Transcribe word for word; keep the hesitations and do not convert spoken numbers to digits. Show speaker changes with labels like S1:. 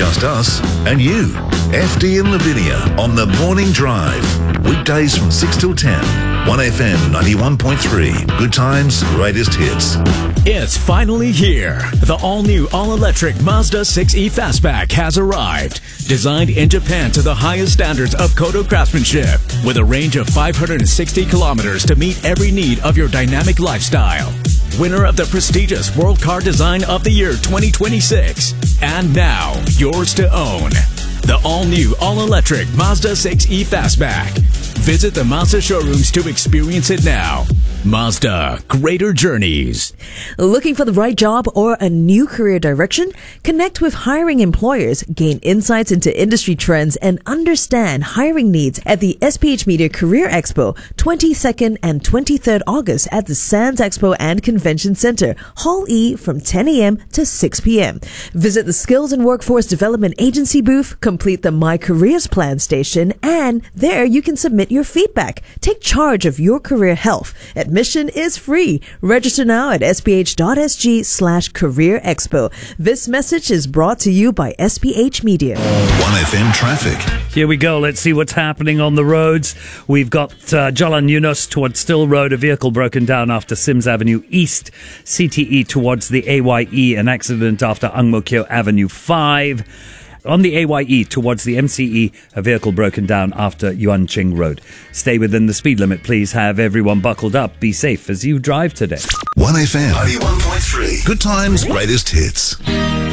S1: just us and you. F D and Lavinia on The Morning Drive. Weekdays from six till ten. one F M ninety-one point three. Good times, greatest hits.
S2: It's finally here. The all-new, all-electric Mazda six E Fastback has arrived. Designed in Japan to the highest standards of Kodo craftsmanship, with a range of five hundred sixty kilometers to meet every need of your dynamic lifestyle. Winner of the prestigious World Car Design of the Year twenty twenty-six. And now, yours to own. The all-new, all-electric Mazda six E Fastback. Visit the Mazda showrooms to experience it now. Mazda, greater journeys.
S3: Looking for the right job or a new career direction? Connect with hiring employers, gain insights into industry trends, and understand hiring needs at the S P H Media Career Expo, twenty-second and twenty-third August at the Sands Expo and Convention Center, Hall E, from ten a.m. to six p.m. Visit the Skills and Workforce Development Agency booth, complete the My Careers Plan station, and there you can submit your feedback. Take charge of your career health. Admission is free. Register now at sph.sg slash career expo. This message is brought to you by S P H Media.
S1: one F M traffic.
S4: Here we go. Let's see what's happening on the roads. We've got uh, Jalan Yunus towards Still Road, a vehicle broken down after Sims Avenue East. C T E towards the A Y E, an accident after Ang Mo Kio Avenue five. On the A Y E towards the M C E, a vehicle broken down after Yuan Ching Road. Stay within the speed limit, please. Have everyone buckled up. Be safe as you drive today.
S1: one F M ninety-one point three. Good times, greatest hits.